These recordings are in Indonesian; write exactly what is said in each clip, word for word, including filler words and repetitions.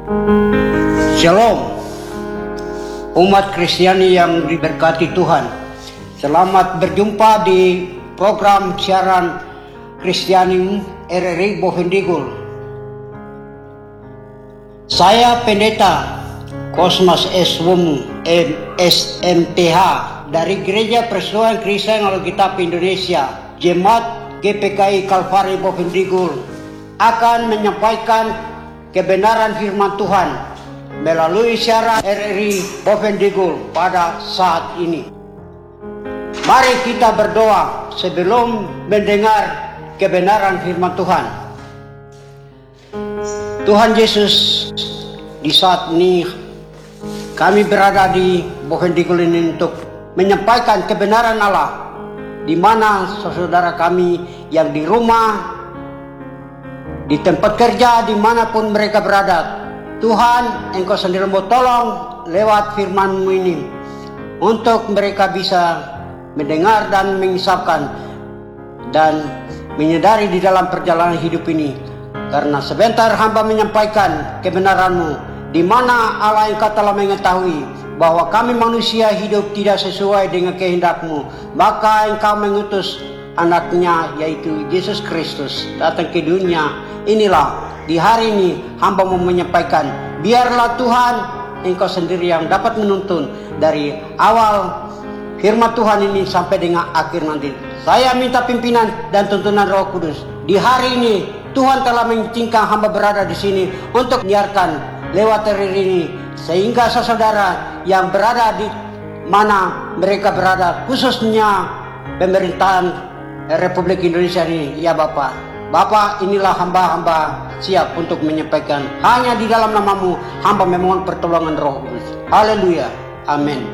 Shalom, umat Kristiani yang diberkati Tuhan. Selamat berjumpa di program siaran Kristiani R R I Bovendigul. Saya Pendeta Kosmas S. Womu M S M T H dari Gereja Persekutuan Kristen Alkitab Indonesia, Jemaat G P K I Kalvari Bovendigul, akan menyampaikan kebenaran firman Tuhan melalui siaran R R I Bovendigul pada saat ini. Mari kita berdoa sebelum mendengar kebenaran firman Tuhan. Tuhan Yesus, di saat ini kami berada di Bovendigul ini untuk menyampaikan kebenaran Allah, di mana saudara kami yang di rumah, di tempat kerja, dimanapun mereka berada. Tuhan, Engkau sendiri mau tolong lewat firman-Mu ini untuk mereka bisa mendengar dan mengisapkan dan menyadari di dalam perjalanan hidup ini. Karena sebentar hamba menyampaikan kebenaran-Mu, di mana Allah Engkau telah mengetahui bahwa kami manusia hidup tidak sesuai dengan kehendak-Mu, maka Engkau mengutus anaknya yaitu Yesus Kristus datang ke dunia. Inilah di hari ini hamba mau menyampaikan, biarlah Tuhan Engkau sendiri yang dapat menuntun dari awal firman Tuhan ini sampai dengan akhir nanti. Saya minta pimpinan dan tuntunan Roh Kudus. Di hari ini Tuhan telah mengizinkan hamba berada di sini untuk menyiarkan lewat R R I ini, sehingga saudara yang berada di mana mereka berada, khususnya pemerintahan Republik Indonesia ini, ya Bapak. Bapak, inilah hamba-hamba siap untuk menyampaikan. Hanya di dalam nama-Mu hamba memohon pertolongan Roh Kudus. Haleluya. Amin.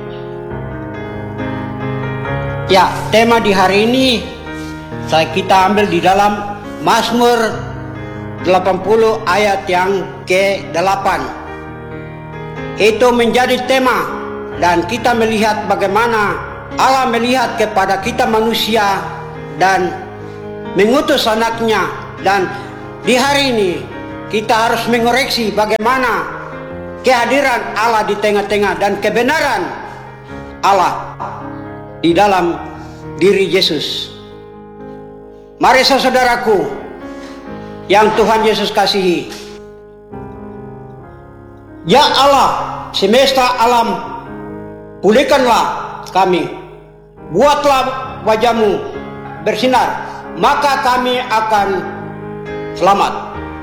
Ya, tema di hari ini saya kita ambil di dalam Mazmur delapan puluh ayat yang ke delapan. Itu menjadi tema, dan kita melihat bagaimana Allah melihat kepada kita manusia dan mengutus anaknya. Dan di hari ini kita harus mengoreksi bagaimana kehadiran Allah di tengah-tengah dan kebenaran Allah di dalam diri Yesus. Mari saudaraku yang Tuhan Yesus kasihi, ya Allah semesta alam, pulihkanlah kami, buatlah wajah-Mu bersinar, maka kami akan selamat.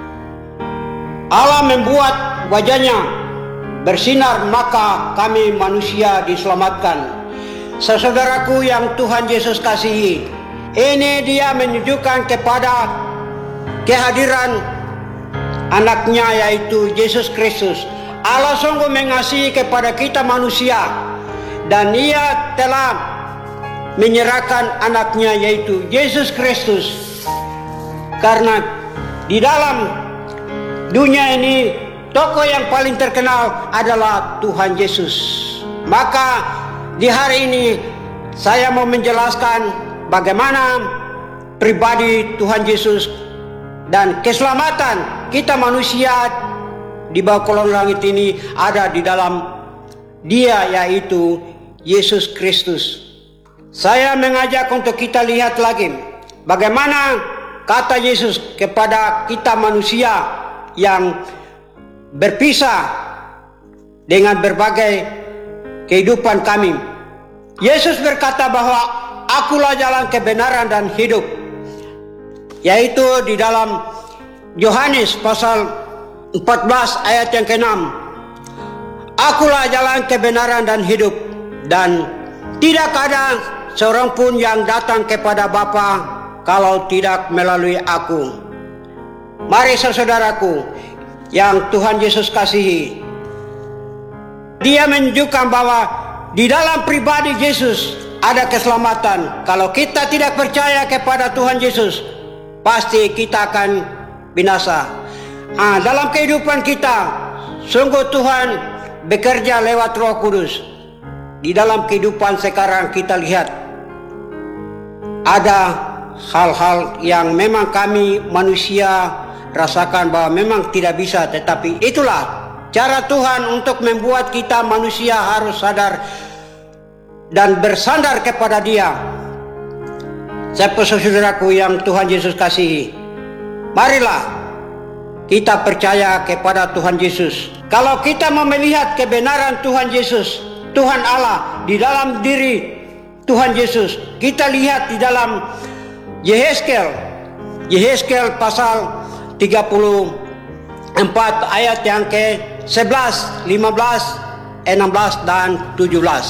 Allah membuat wajahnya bersinar, maka kami manusia diselamatkan. Saudaraku yang Tuhan Yesus kasihi, ini dia menunjukkan kepada kehadiran anaknya yaitu Yesus Kristus. Allah sungguh mengasihi kepada kita manusia, dan Ia telah menyerahkan anaknya yaitu Yesus Kristus. Karena di dalam dunia ini tokoh yang paling terkenal adalah Tuhan Yesus. Maka di hari ini saya mau menjelaskan bagaimana pribadi Tuhan Yesus dan keselamatan kita manusia di bawah kolong langit ini ada di dalam Dia yaitu Yesus Kristus. Saya mengajak untuk kita lihat lagi bagaimana kata Yesus kepada kita manusia yang berpisah dengan berbagai kehidupan kami. Yesus berkata bahwa Akulah jalan kebenaran dan hidup, yaitu di dalam Yohanes pasal empat belas ayat yang keenam. Akulah jalan kebenaran dan hidup, dan tidak ada seorang pun yang datang kepada Bapa kalau tidak melalui aku. Mari saudaraku yang Tuhan Yesus kasihi, Dia menunjukkan bahwa di dalam pribadi Yesus ada keselamatan. Kalau kita tidak percaya kepada Tuhan Yesus, pasti kita akan binasa. Nah, dalam kehidupan kita, sungguh Tuhan bekerja lewat Roh Kudus. Di dalam kehidupan sekarang kita lihat ada hal-hal yang memang kami manusia rasakan bahwa memang tidak bisa, tetapi itulah cara Tuhan untuk membuat kita manusia harus sadar dan bersandar kepada Dia. Saudaraku yang Tuhan Yesus kasihi, marilah kita percaya kepada Tuhan Yesus. Kalau kita mau melihat kebenaran Tuhan Yesus, Tuhan Allah di dalam diri Tuhan Yesus, kita lihat di dalam Yehezkel, Yehezkel pasal tiga puluh empat ayat yang ke sebelas, lima belas, enam belas dan tujuh belas.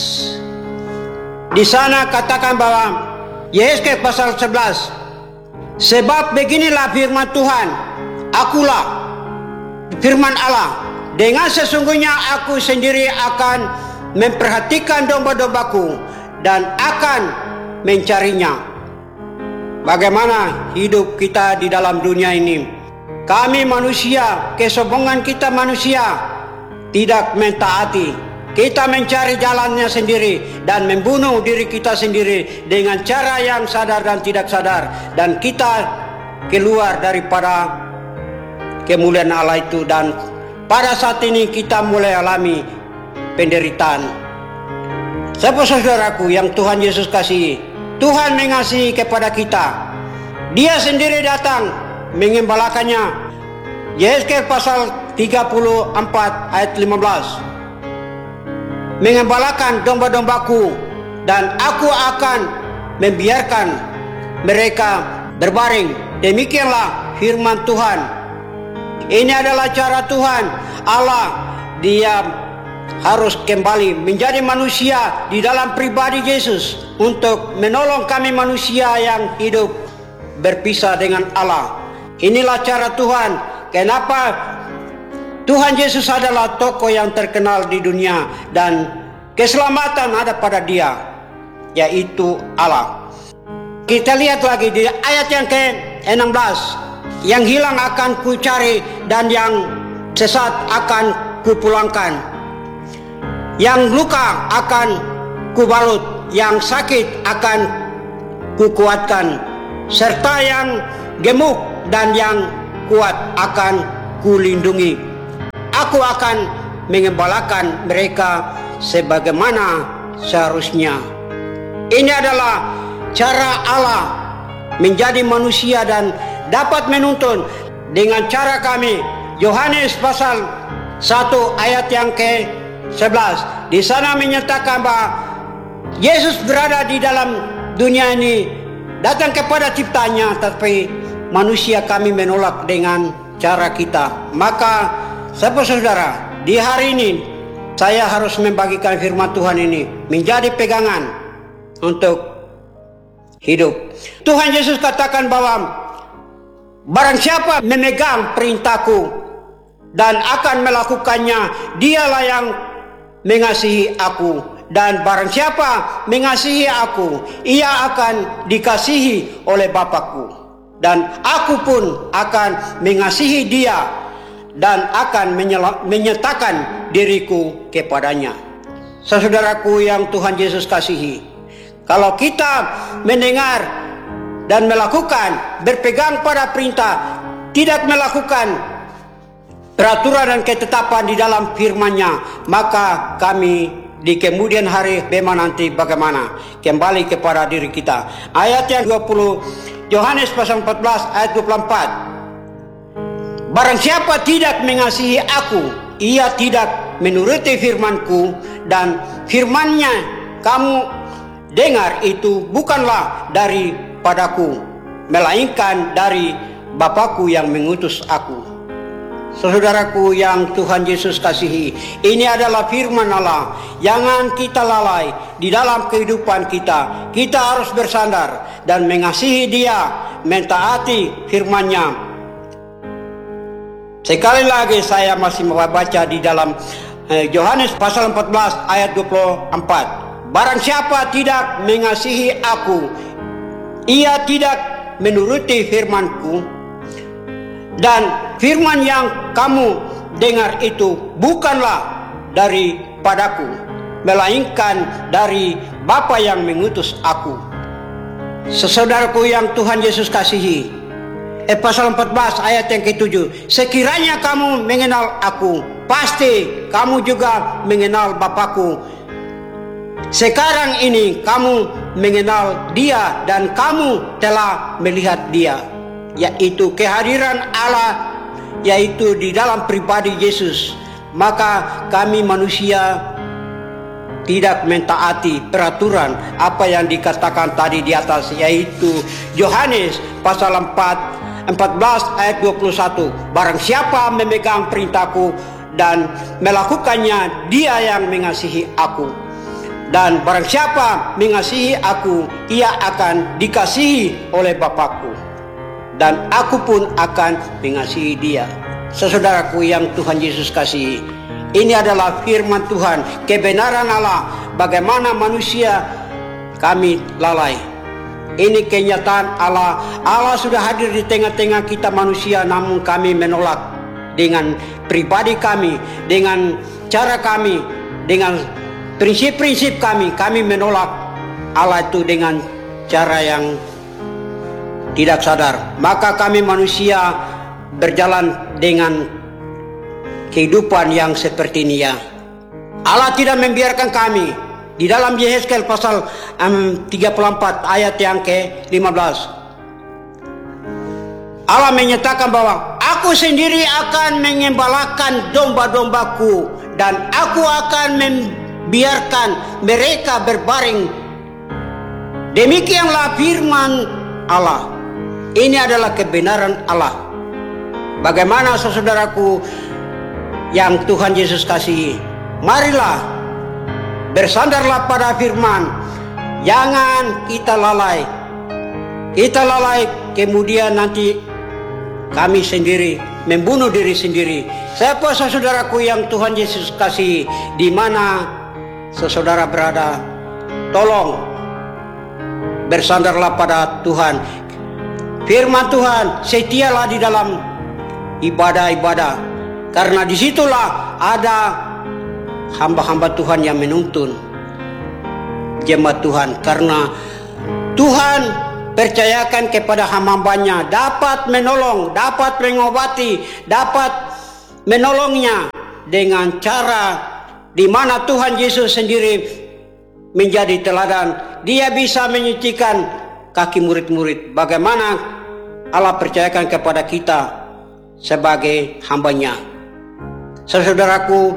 Di sana katakan bahwa Yehezkel pasal sebelas, sebab beginilah firman Tuhan, akulah firman Allah, dengan sesungguhnya aku sendiri akan memperhatikan domba-dombaku dan akan mencarinya. Bagaimana hidup kita di dalam dunia ini? Kami manusia, kesombongan kita manusia, tidak mentaati. Kita mencari jalannya sendiri dan membunuh diri kita sendiri dengan cara yang sadar dan tidak sadar. Dan kita keluar daripada kemuliaan Allah itu. Dan pada saat ini kita mulai alami penderitaan. Saudaraku yang Tuhan Yesus kasihi, Tuhan mengasihi kepada kita. Dia sendiri datang mengembalakannya. Yehezkel pasal tiga puluh empat ayat lima belas. Mengembalakan domba-dombaku dan aku akan membiarkan mereka berbaring. Demikianlah firman Tuhan. Ini adalah cara Tuhan Allah. Dia harus kembali menjadi manusia di dalam pribadi Yesus untuk menolong kami manusia yang hidup berpisah dengan Allah. Inilah cara Tuhan. Kenapa Tuhan Yesus adalah tokoh yang terkenal di dunia dan keselamatan ada pada Dia, yaitu Allah. Kita lihat lagi di ayat yang ke enam belas. Yang hilang akan ku cari dan yang sesat akan ku pulangkan. Yang luka akan kubalut, yang sakit akan kukuatkan, serta yang gemuk dan yang kuat akan kulindungi. Aku akan mengembalakan mereka sebagaimana seharusnya. Ini adalah cara Allah menjadi manusia dan dapat menuntun dengan cara kami. Yohanes pasal satu ayat yang ke sebelas. Di sana menyatakan bahwa Yesus berada di dalam dunia ini, datang kepada ciptanya, tapi manusia kami menolak dengan cara kita. Maka saudara, di hari ini saya harus membagikan firman Tuhan ini menjadi pegangan untuk hidup. Tuhan Yesus katakan bahwa barang siapa memegang perintahku dan akan melakukannya, dialah yang mengasihi aku. Dan barang siapa mengasihi aku, ia akan dikasihi oleh Bapakku. Dan aku pun akan mengasihi dia dan akan menyatakan diriku kepadanya. Saudaraku yang Tuhan Yesus kasihi, kalau kita mendengar dan melakukan, berpegang pada perintah, tidak melakukan peraturan dan ketetapan di dalam firman-Nya, maka kami di kemudian hari bema nanti bagaimana? Kembali kepada diri kita. Ayat yang dua puluh, Yohanes pasal empat belas ayat dua puluh empat. Barang siapa tidak mengasihi aku, ia tidak menuruti firman-Ku, dan firman-Nya kamu dengar itu bukanlah daripadaku, melainkan dari Bapakku yang mengutus aku. Saudaraku yang Tuhan Yesus kasihi, ini adalah firman Allah. Jangan kita lalai di dalam kehidupan kita. Kita harus bersandar dan mengasihi Dia, mentaati firman-Nya. Sekali lagi saya masih membaca di dalam Yohanes pasal empat belas ayat dua puluh empat. Barang siapa tidak mengasihi aku, ia tidak menuruti firman-Ku. Dan firman yang kamu dengar itu bukanlah daripadaku, melainkan dari Bapa yang mengutus aku. Saudaraku yang Tuhan Yesus kasihi, eh, pasal empat belas ayat yang ketujuh. Sekiranya kamu mengenal aku, pasti kamu juga mengenal Bapakku. Sekarang ini kamu mengenal Dia dan kamu telah melihat Dia, yaitu kehadiran Allah, yaitu di dalam pribadi Yesus. Maka kami manusia tidak mentaati peraturan apa yang dikatakan tadi di atas, yaitu Yohanes pasal empat, empat belas ayat dua puluh satu. Barang siapa memegang perintahku dan melakukannya, dia yang mengasihi aku. Dan barang siapa mengasihi aku, ia akan dikasihi oleh Bapakku, dan aku pun akan mengasihi dia. Saudaraku yang Tuhan Yesus kasihi, ini adalah firman Tuhan, kebenaran Allah. Bagaimana manusia kami lalai. Ini kenyataan Allah. Allah sudah hadir di tengah-tengah kita manusia, namun kami menolak dengan pribadi kami, dengan cara kami, dengan prinsip-prinsip kami. Kami menolak Allah itu dengan cara yang tidak sadar. Maka kami manusia berjalan dengan kehidupan yang seperti ini ya. Allah tidak membiarkan kami. Di dalam Yehezkel pasal um, tiga puluh empat ayat yang ke lima belas, Allah menyatakan bahwa aku sendiri akan mengembalakan domba-dombaku, dan aku akan membiarkan mereka berbaring. Demikianlah firman Allah. Ini adalah kebenaran Allah. Bagaimana saudaraku yang Tuhan Yesus kasihi, marilah bersandarlah pada firman. Jangan kita lalai. Kita lalai kemudian nanti kami sendiri membunuh diri sendiri. Siapa saudaraku yang Tuhan Yesus kasihi, di mana saudara berada, tolong bersandarlah pada Tuhan. Firman Tuhan, setialah di dalam ibadah-ibadah, karena disitulah ada hamba-hamba Tuhan yang menuntun jemaat Tuhan. Karena Tuhan percayakan kepada hamba-hambanya dapat menolong, dapat mengobati, dapat menolongnya dengan cara di mana Tuhan Yesus sendiri menjadi teladan. Dia bisa menyucikan kaki murid-murid. Bagaimana Allah percayakan kepada kita sebagai hambanya. Saudaraku,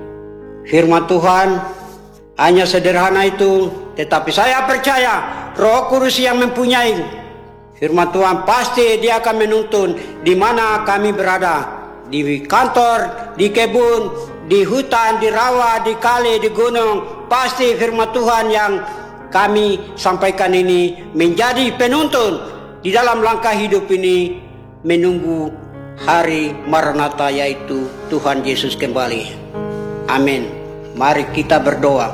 firman Tuhan hanya sederhana itu, tetapi saya percaya Roh Kudus yang mempunyai firman Tuhan pasti dia akan menuntun di mana kami berada, di kantor, di kebun, di hutan, di rawa, di kali, di gunung. Pasti firman Tuhan yang kami sampaikan ini menjadi penuntun di dalam langkah hidup ini menunggu hari Maranatha, yaitu Tuhan Yesus kembali. Amin. Mari kita berdoa.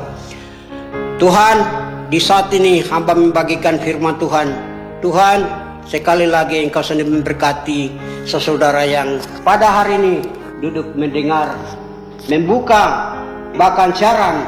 Tuhan, di saat ini hamba membagikan firman Tuhan. Tuhan, sekali lagi Engkau sendiri memberkati saudara yang pada hari ini duduk mendengar, membuka, bahkan siaran.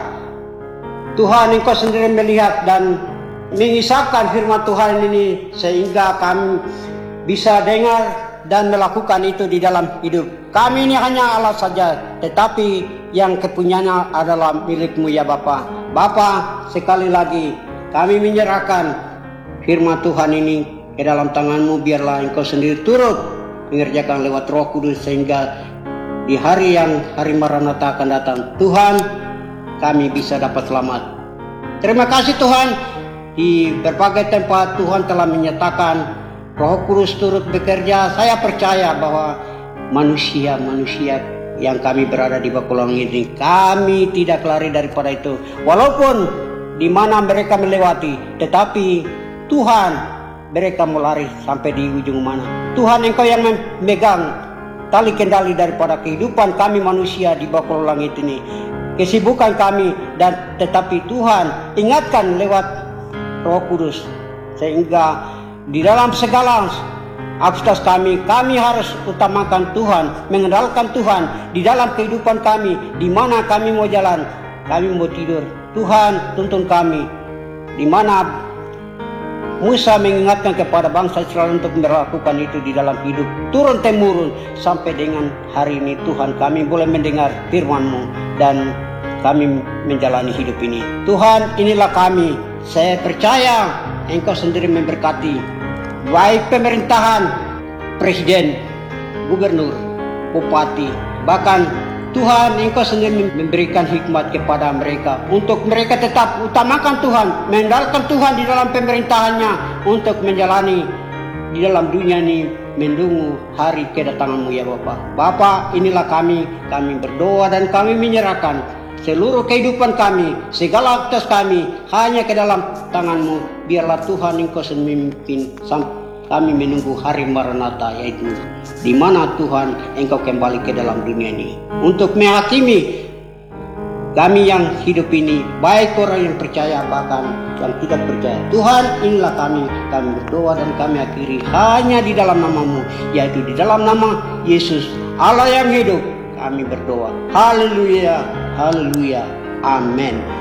Tuhan, Engkau sendiri melihat dan mengisahkan firman Tuhan ini sehingga kami bisa dengar dan melakukan itu di dalam hidup. Kami ini hanya alat saja, tetapi yang kepunyaannya adalah milik-Mu ya Bapa. Bapa, sekali lagi kami menyerahkan firman Tuhan ini ke dalam tangan-Mu. Biarlah Engkau sendiri turut mengerjakan lewat Roh Kudus sehingga di hari yang hari Maranatha akan datang, Tuhan, kami bisa dapat selamat. Terima kasih Tuhan, di berbagai tempat Tuhan telah menyatakan Roh Kudus turut bekerja. Saya percaya bahwa manusia-manusia yang kami berada di Bakulang ini, kami tidak lari daripada itu. Walaupun di mana mereka melewati, tetapi Tuhan, mereka mau lari sampai di ujung mana. Tuhan, Engkau yang memegang tali kendali daripada kehidupan kami manusia di bawah langit ini. Kesibukan kami, dan tetapi Tuhan ingatkan lewat Roh Kudus sehingga di dalam segala aktivitas kami, kami harus utamakan Tuhan, mengenalkan Tuhan di dalam kehidupan kami. Di mana kami mau jalan, kami mau tidur, Tuhan tuntun kami. Di mana Musa mengingatkan kepada bangsa Israel untuk melakukan itu di dalam hidup turun-temurun sampai dengan hari ini. Tuhan, kami boleh mendengar firman-Mu dan kami menjalani hidup ini. Tuhan, inilah kami. Saya percaya Engkau sendiri memberkati baik pemerintahan, presiden, gubernur, bupati, bahkan Tuhan, Engkau sendiri memberikan hikmat kepada mereka untuk mereka tetap utamakan Tuhan, mengandalkan Tuhan di dalam pemerintahannya untuk menjalani di dalam dunia ini menunggu hari kedatangan-Mu ya Bapa. Bapa, inilah kami, kami berdoa dan kami menyerahkan seluruh kehidupan kami, segala aktivitas kami hanya ke dalam tangan-Mu. Biarlah Tuhan Engkau memimpin sampai kami menunggu hari Maranatha, yaitu di mana Tuhan Engkau kembali ke dalam dunia ini untuk menghakimi kami yang hidup ini, baik orang yang percaya bahkan yang tidak percaya. Tuhan, inilah kami, kami berdoa dan kami akhiri hanya di dalam nama-Mu, yaitu di dalam nama Yesus Allah yang hidup. Kami berdoa. Haleluya, haleluya, amin.